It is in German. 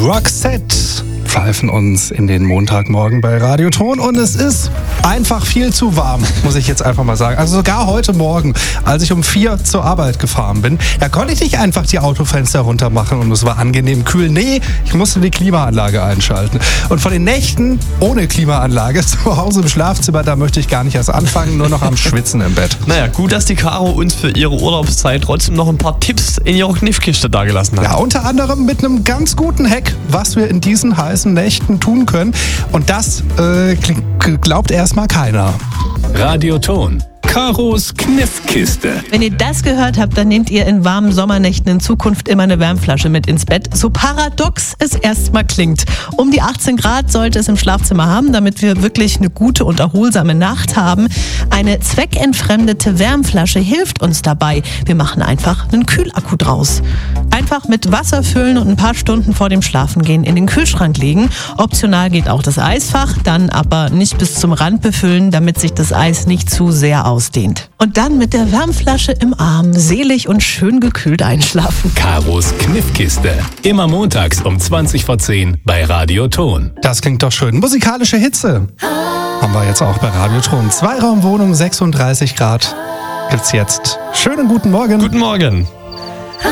Roxette pfeifen uns in den Montagmorgen bei Radioton und es ist einfach viel zu warm, muss ich jetzt einfach mal sagen. Also sogar heute Morgen, als ich um 4 zur Arbeit gefahren bin, da konnte ich nicht einfach die Autofenster runter machen und es war angenehm kühl. Nee, ich musste die Klimaanlage einschalten. Und von den Nächten ohne Klimaanlage zu Hause im Schlafzimmer, da möchte ich gar nicht erst anfangen, nur noch am Schwitzen im Bett. Naja, gut, dass die Caro uns für ihre Urlaubszeit trotzdem noch ein paar Tipps in ihrer Kniffkiste dagelassen hat. Ja, unter anderem mit einem ganz guten Hack, was wir in diesen heißen Nächten tun können. Und das glaubt erstmal keiner. Radioton. Karos Kniffkiste. Wenn ihr das gehört habt, dann nehmt ihr in warmen Sommernächten in Zukunft immer eine Wärmflasche mit ins Bett. So paradox es erstmal klingt. Um die 18 Grad sollte es im Schlafzimmer haben, damit wir wirklich eine gute und erholsame Nacht haben. Eine zweckentfremdete Wärmflasche hilft uns dabei. Wir machen einfach einen Kühlakku draus. Einfach mit Wasser füllen und ein paar Stunden vor dem Schlafengehen in den Kühlschrank legen. Optional geht auch das Eisfach, dann aber nicht bis zum Rand befüllen, damit sich das Eis nicht zu sehr ausdehnt. Und dann mit der Wärmflasche im Arm selig und schön gekühlt einschlafen. Karos Kniffkiste. Immer montags um 20:10 bei Radioton. Das klingt doch schön. Musikalische Hitze haben wir jetzt auch bei Radioton. Zweiraumwohnung, 36 Grad gibt's jetzt. Schönen guten Morgen. Guten Morgen.